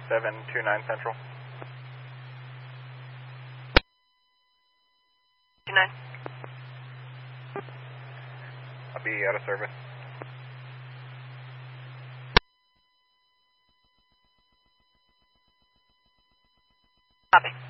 729 Central. 29. I'll be out of service. Copy.